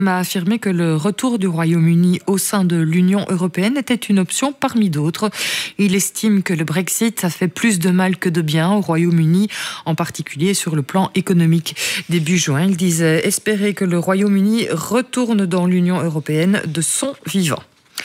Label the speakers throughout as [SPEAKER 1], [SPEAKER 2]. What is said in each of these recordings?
[SPEAKER 1] a affirmé que le retour du Royaume-Uni au sein de l'Union européenne était une option parmi d'autres. Il estime que le Brexit a fait plus de mal que de bien au Royaume-Uni, en particulier sur le plan économique. Début juin, il disait espérer que le Royaume-Uni retourne dans l'Union européenne de son vivant.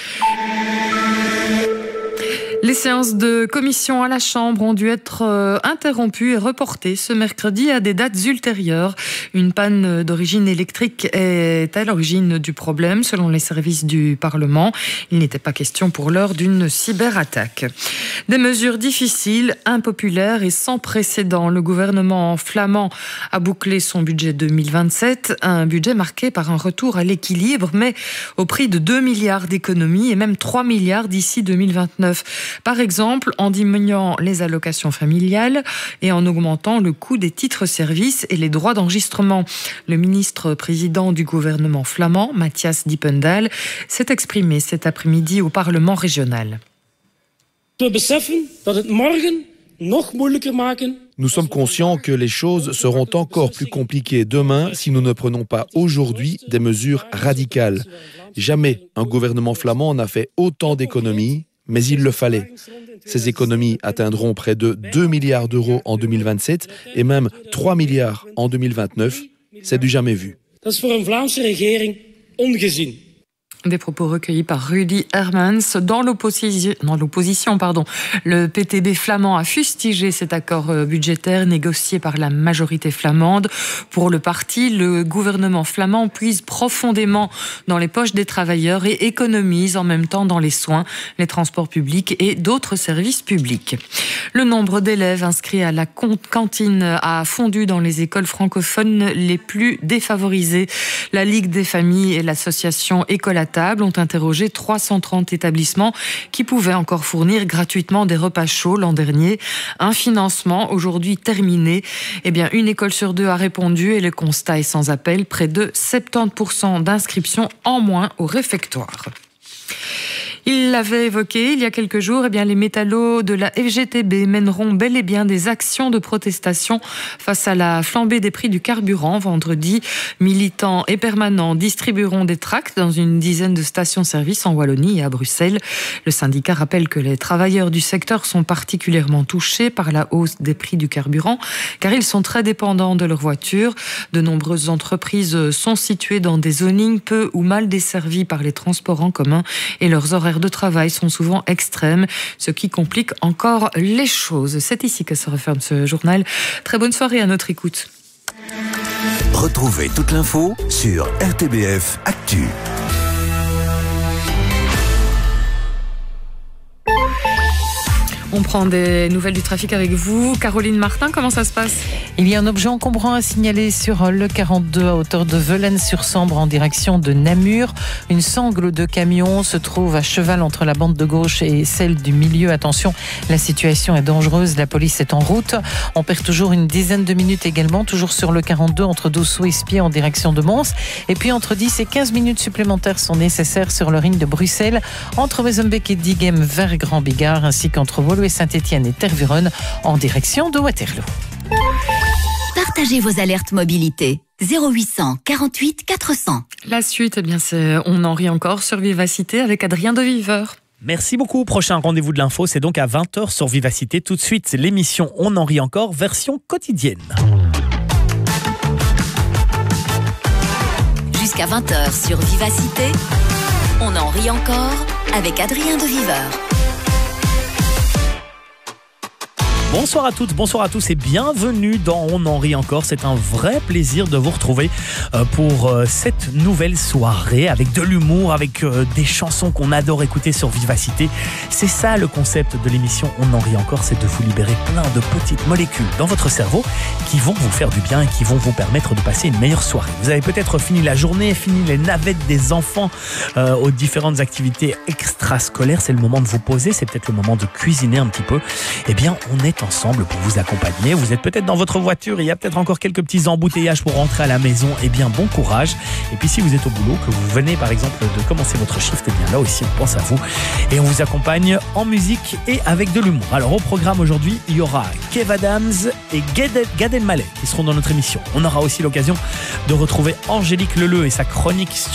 [SPEAKER 1] Les séances de commission à la Chambre ont dû être interrompues et reportées ce mercredi à des dates ultérieures. Une panne d'origine électrique est à l'origine du problème, selon les services du Parlement. Il n'était pas question pour l'heure d'une cyberattaque. Des mesures difficiles, impopulaires et sans précédent. Le gouvernement flamand a bouclé son budget 2027, un budget marqué par un retour à l'équilibre, mais au prix de 2 milliards d'économies et même 3 milliards d'ici 2029. Par exemple, en diminuant les allocations familiales et en augmentant le coût des titres-services et les droits d'enregistrement. Le ministre-président du gouvernement flamand, Matthias Dippendal, s'est exprimé cet après-midi au Parlement régional.
[SPEAKER 2] Nous sommes conscients que les choses seront encore plus compliquées demain si nous ne prenons pas aujourd'hui des mesures radicales. Jamais un gouvernement flamand n'a fait autant d'économies, mais il le fallait. Ces économies atteindront près de 2 milliards d'euros en 2027 et même 3 milliards en 2029. C'est du jamais vu.
[SPEAKER 1] Des propos recueillis par Rudy Hermans. Dans l'opposition, le PTB flamand a fustigé cet accord budgétaire négocié par la majorité flamande. Pour le parti, le gouvernement flamand puise profondément dans les poches des travailleurs et économise en même temps dans les soins, les transports publics et d'autres services publics. Le nombre d'élèves inscrits à la cantine a fondu dans les écoles francophones les plus défavorisées. La Ligue des familles et l'association Écolatable ont interrogé 330 établissements qui pouvaient encore fournir gratuitement des repas chauds l'an dernier. Un financement aujourd'hui terminé. Une école sur deux a répondu et le constat est sans appel. Près de 70% d'inscriptions en moins au réfectoire. Il l'avait évoqué il y a quelques jours, les métallos de la FGTB mèneront bel et bien des actions de protestation face à la flambée des prix du carburant. Vendredi, militants et permanents distribueront des tracts dans une dizaine de stations-service en Wallonie et à Bruxelles. Le syndicat rappelle que les travailleurs du secteur sont particulièrement touchés par la hausse des prix du carburant, car ils sont très dépendants de leur voiture. De nombreuses entreprises sont situées dans des zonings peu ou mal desservis par les transports en commun et leurs horaires de travail sont souvent extrêmes, ce qui complique encore les choses. C'est ici que se referme ce journal. Très bonne soirée à notre écoute.
[SPEAKER 3] Retrouvez toute l'info sur RTBF Actu.
[SPEAKER 1] On prend des nouvelles du trafic avec vous. Caroline Martin, comment ça se passe ?
[SPEAKER 4] Il y a un objet encombrant à signaler sur le 42 à hauteur de Velaines-sur-Sambre en direction de Namur. Une sangle de camion se trouve à cheval entre la bande de gauche et celle du milieu. Attention, la situation est dangereuse, la police est en route. On perd toujours une dizaine de minutes également, toujours sur le 42 entre Dossou et Spiez en direction de Mons. Et puis entre 10 et 15 minutes supplémentaires sont nécessaires sur le ring de Bruxelles, entre Wezenbeek et Diegem vers Grand-Bigard, ainsi qu'entre Woluwe et Saint-Étienne et Tervuren en direction de Waterloo.
[SPEAKER 5] Partagez vos alertes mobilité. 0800 48 400.
[SPEAKER 1] La suite, c'est On en rit encore sur Vivacité avec Adrien de Viveur.
[SPEAKER 6] Merci beaucoup. Prochain rendez-vous de l'info, c'est donc à 20h sur Vivacité. Tout de suite, c'est l'émission On en rit encore, version quotidienne.
[SPEAKER 5] Jusqu'à 20h sur Vivacité, On en rit encore avec Adrien de Viveur.
[SPEAKER 6] Bonsoir à toutes, bonsoir à tous et bienvenue dans On en rit encore. C'est un vrai plaisir de vous retrouver pour cette nouvelle soirée avec de l'humour, avec des chansons qu'on adore écouter sur Vivacité. C'est ça le concept de l'émission On en rit encore, c'est de vous libérer plein de petites molécules dans votre cerveau qui vont vous faire du bien et qui vont vous permettre de passer une meilleure soirée. Vous avez peut-être fini la journée, fini les navettes des enfants aux différentes activités extrascolaires. C'est le moment de vous poser, c'est peut-être le moment de cuisiner un petit peu. On est est ensemble pour vous accompagner. Vous êtes peut-être dans votre voiture et il y a peut-être encore quelques petits embouteillages pour rentrer à la maison. Eh bien, bon courage. Et puis si vous êtes au boulot, que vous venez par exemple de commencer votre shift, eh bien là aussi on pense à vous. Et on vous accompagne en musique et avec de l'humour. Alors au programme aujourd'hui, il y aura Kev Adams et Gad Elmaleh qui seront dans notre émission. On aura aussi l'occasion de retrouver Angélique Leleu et sa chronique